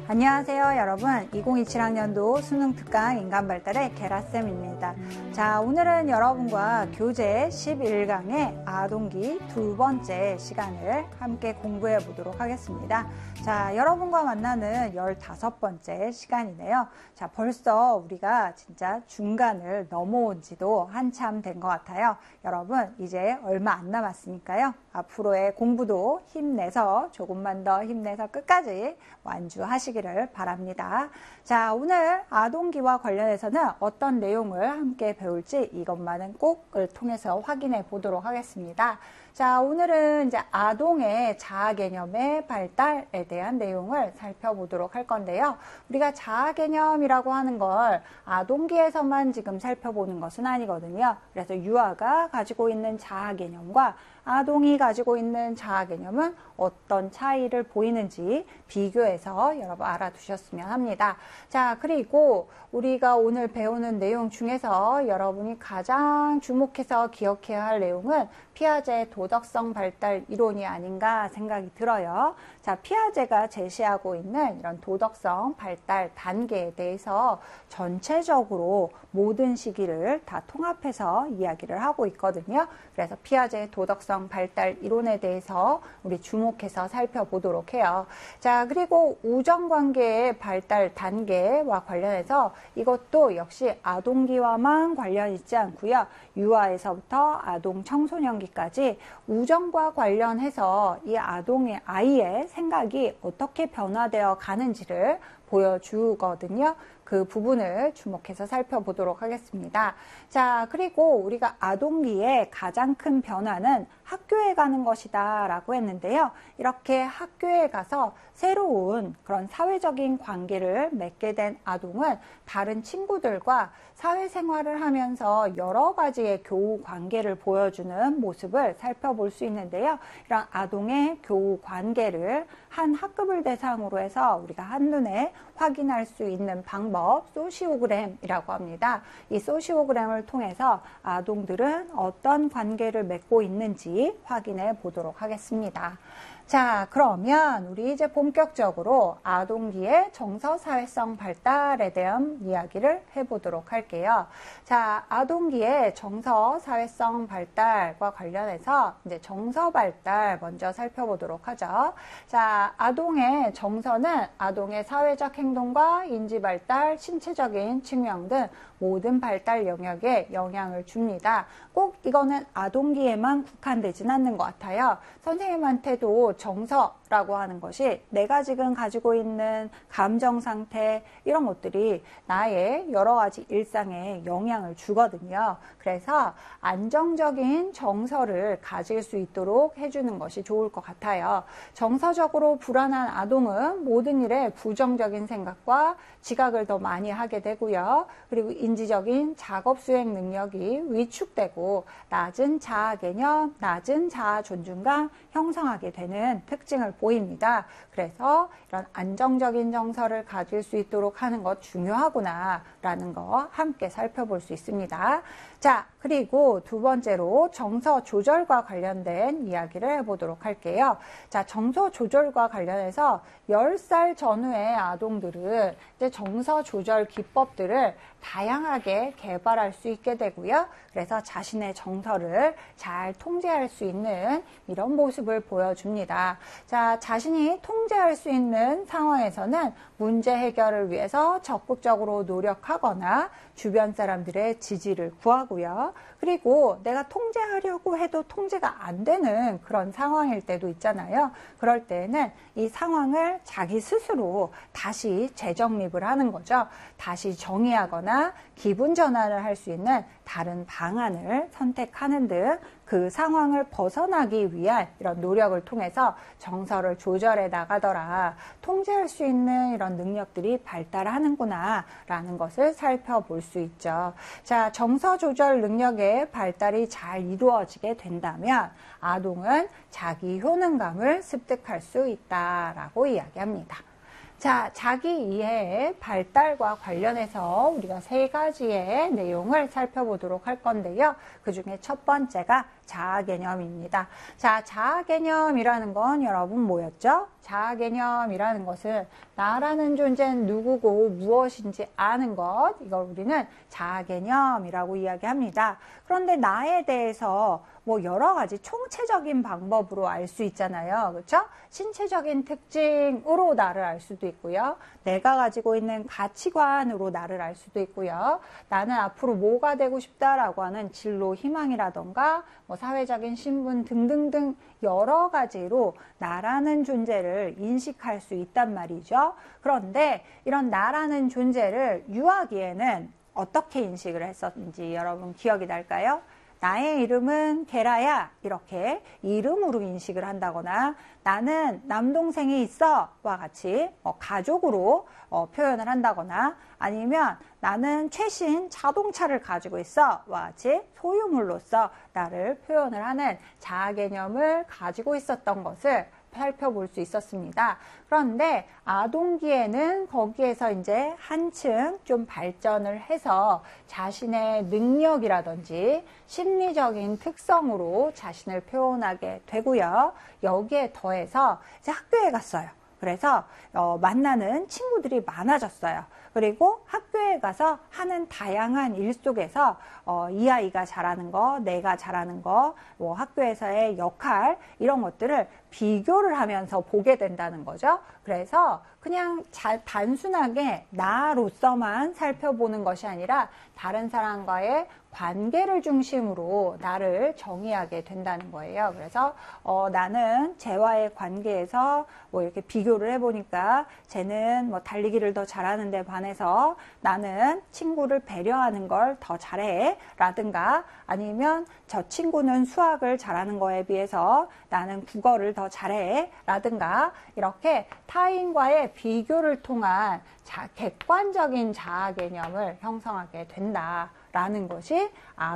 안녕하세요 여러분, 2027학년도 수능특강 인간발달의 게라쌤입니다. 자, 오늘은 여러분과 교재 11강의 아동기 두 번째 시간을 함께 공부해 보도록 하겠습니다. 자, 여러분과 만나는 15번째 시간이네요. 자, 벌써 우리가 진짜 중간을 넘어온 지도 한참 된 것 같아요. 여러분, 이제 얼마 안 남았으니까요. 앞으로의 공부도 힘내서 조금만 더 힘내서 끝까지 완주하시기를 바랍니다. 자, 오늘 아동기와 관련해서는 어떤 내용을 함께 배울지 이것만은 꼭을 통해서 확인해 보도록 하겠습니다. 자, 오늘은 이제 아동의 자아 개념의 발달에 대한 내용을 살펴보도록 할 건데요. 우리가 자아 개념이라고 하는 걸 아동기에서만 지금 살펴보는 것은 아니거든요. 그래서 유아가 가지고 있는 자아 개념과 아동이 가지고 있는 자아 개념은 어떤 차이를 보이는지 비교해서 여러분 알아두셨으면 합니다. 자, 그리고 우리가 오늘 배우는 내용 중에서 여러분이 가장 주목해서 기억해야 할 내용은 피아제의 도덕성 발달 이론이 아닌가 생각이 들어요. 자, 피아제가 제시하고 있는 이런 도덕성 발달 단계에 대해서 전체적으로 모든 시기를 다 통합해서 이야기를 하고 있거든요. 그래서 피아제의 도덕성 발달 이론에 대해서 우리 주목해서 살펴보도록 해요. 자, 그리고 우정관계의 발달 단계와 관련해서 이것도 역시 아동기와만 관련 있지 않고요. 유아에서부터 아동 청소년기까지 우정과 관련해서 이 아이의 생각이 어떻게 변화되어 가는지를 보여주거든요. 그 부분을 주목해서 살펴보도록 하겠습니다. 자, 그리고 우리가 아동기의 가장 큰 변화는 학교에 가는 것이다 라고 했는데요. 이렇게 학교에 가서 새로운 그런 사회적인 관계를 맺게 된 아동은 다른 친구들과 사회생활을 하면서 여러 가지의 교우 관계를 보여주는 모습을 살펴볼 수 있는데요. 이런 아동의 교우 관계를 한 학급을 대상으로 해서 우리가 한눈에 확인할 수 있는 방법, 소시오그램이라고 합니다. 이 소시오그램을 통해서 아동들은 어떤 관계를 맺고 있는지 확인해 보도록 하겠습니다. 자, 그러면 우리 이제 본격적으로 아동기의 정서사회성 발달에 대한 이야기를 해보도록 할게요. 자, 아동기의 정서사회성 발달과 관련해서 이제 정서 발달 먼저 살펴보도록 하죠. 자, 아동의 정서는 아동의 사회적 행동과 인지 발달, 신체적인 측면 등 모든 발달 영역에 영향을 줍니다. 꼭 이거는 아동기에만 국한되진 않는 것 같아요. 선생님한테도 정서라고 하는 것이 내가 지금 가지고 있는 감정 상태 이런 것들이 나의 여러 가지 일상에 영향을 주거든요. 그래서 안정적인 정서를 가질 수 있도록 해주는 것이 좋을 것 같아요. 정서적으로 불안한 아동은 모든 일에 부정적인 생각과 지각을 더 많이 하게 되고요. 그리고 인지적인 작업 수행 능력이 위축되고 낮은 자아 개념, 낮은 자아 존중감 형성하게 되는 특징을 보입니다. 그래서 이런 안정적인 정서를 가질 수 있도록 하는 것 중요하구나 라는 거 함께 살펴볼 수 있습니다. 자, 그리고 두 번째로 정서 조절과 관련된 이야기를 해보도록 할게요. 자, 정서 조절과 관련해서 10살 전후의 아동들은 이제 정서 조절 기법들을 다양하게 개발할 수 있게 되고요. 그래서 자신의 정서를 잘 통제할 수 있는 이런 모습을 보여줍니다. 자, 자신이 통제할 수 있는 상황에서는 문제 해결을 위해서 적극적으로 노력하거나 주변 사람들의 지지를 구하고요. 그리고 내가 통제하려고 해도 통제가 안 되는 그런 상황일 때도 있잖아요. 그럴 때는 이 상황을 자기 스스로 다시 재정립을 하는 거죠. 다시 정의하거나 기분 전환을 할 수 있는 다른 방안을 선택하는 등 그 상황을 벗어나기 위한 이런 노력을 통해서 정서를 조절해 나가더라. 통제할 수 있는 이런 능력들이 발달하는구나 라는 것을 살펴볼 수 있죠. 자, 정서 조절 능력의 발달이 잘 이루어지게 된다면 아동은 자기 효능감을 습득할 수 있다라고 이야기합니다. 자, 자기 이해의 발달과 관련해서 우리가 세 가지의 내용을 살펴보도록 할 건데요. 그 중에 첫 번째가 자아 개념입니다. 자, 자아 개념이라는 건 여러분 뭐였죠? 자아 개념이라는 것은 나라는 존재는 누구고 무엇인지 아는 것, 이걸 우리는 자아 개념이라고 이야기합니다. 그런데 나에 대해서 뭐 여러 가지 총체적인 방법으로 알 수 있잖아요. 그렇죠? 신체적인 특징으로 나를 알 수도 있고요. 내가 가지고 있는 가치관으로 나를 알 수도 있고요. 나는 앞으로 뭐가 되고 싶다라고 하는 진로 희망이라던가 뭐 사회적인 신분 등등등 여러 가지로 나라는 존재를 인식할 수 있단 말이죠. 그런데 이런 나라는 존재를 유아기에는 어떻게 인식을 했었는지 여러분 기억이 날까요? 나의 이름은 게라야, 이렇게 이름으로 인식을 한다거나 나는 남동생이 있어 와 같이 가족으로 표현을 한다거나 아니면 나는 최신 자동차를 가지고 있어 와 같이 소유물로서 나를 표현을 하는 자아 개념을 가지고 있었던 것을 살펴볼 수 있었습니다. 그런데 아동기에는 거기에서 이제 한층 좀 발전을 해서 자신의 능력이라든지 심리적인 특성으로 자신을 표현하게 되고요. 여기에 더해서 이제 학교에 갔어요. 그래서 만나는 친구들이 많아졌어요. 그리고 학교에 가서 하는 다양한 일 속에서 이 아이가 잘하는 거, 내가 잘하는 거, 뭐 학교에서의 역할 이런 것들을 비교를 하면서 보게 된다는 거죠. 그래서 그냥 단순하게 나로서만 살펴보는 것이 아니라 다른 사람과의 관계를 중심으로 나를 정의하게 된다는 거예요. 그래서 나는 쟤와의 관계에서 뭐 이렇게 비교를 해보니까 쟤는 뭐 달리기를 더 잘하는데 반해서 나는 친구를 배려하는 걸 더 잘해 라든가 아니면 저 친구는 수학을 잘하는 거에 비해서 나는 국어를 더 잘해 라든가 이렇게 타인과의 비교를 통한 객관적인 자아 개념을 형성하게 된다라는 것이